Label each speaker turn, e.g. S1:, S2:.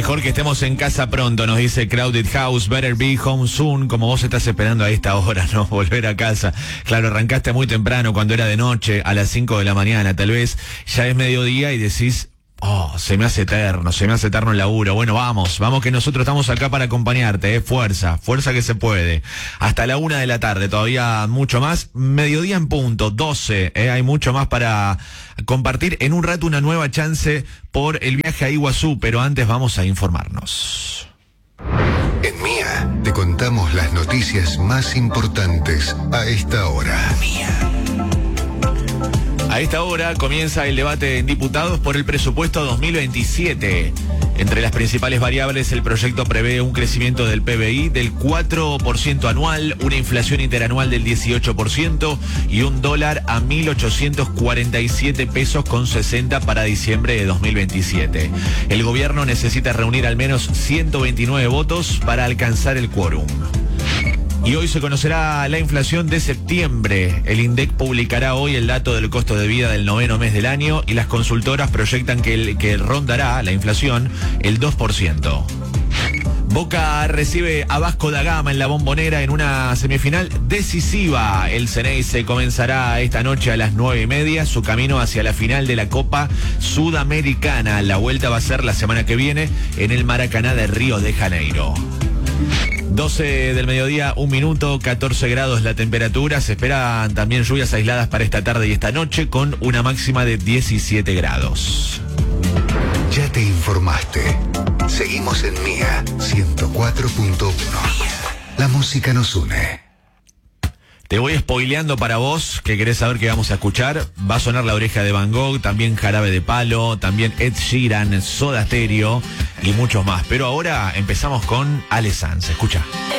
S1: Mejor que estemos en casa pronto, nos dice Crowded House, better be home soon, como vos estás esperando a esta hora, ¿no? Volver a casa. Claro, arrancaste muy temprano cuando era de noche, a las 5 de la mañana, tal vez ya es mediodía y decís, oh, se me hace eterno el laburo. Bueno, vamos que nosotros estamos acá para acompañarte, fuerza que se puede. Hasta la 1 de la tarde, todavía mucho más. Mediodía en punto, 12, hay mucho más para compartir. En un rato una nueva chance por el viaje a Iguazú, pero antes vamos a informarnos.
S2: En Mía te contamos las noticias más importantes a esta hora.
S1: A esta hora comienza el debate en diputados por el presupuesto 2027. Entre las principales variables, el proyecto prevé un crecimiento del PBI del 4% anual, una inflación interanual del 18% y un dólar a 1.847 pesos con 60 para diciembre de 2027. El gobierno necesita reunir al menos 129 votos para alcanzar el quórum. Y hoy se conocerá la inflación de septiembre. El INDEC publicará hoy el dato del costo de vida del 9º mes del año y las consultoras proyectan que rondará la inflación el 2%. Boca recibe a Vasco da Gama en la Bombonera en una semifinal decisiva. El Ceneice comenzará esta noche a las 9:30 su camino hacia la final de la Copa Sudamericana. La vuelta va a ser la semana que viene en el Maracaná de Río de Janeiro. 12 del mediodía, 1 minuto, 14 grados la temperatura. Se esperan también lluvias aisladas para esta tarde y esta noche con una máxima de 17 grados.
S2: Ya te informaste. Seguimos en Mía 104.1. La música nos une.
S1: Te voy spoileando para vos, que querés saber qué vamos a escuchar. Va a sonar La Oreja de Van Gogh, también Jarabe de Palo, también Ed Sheeran, Soda Stereo y muchos más. Pero ahora empezamos con Ale Sanz. Escucha.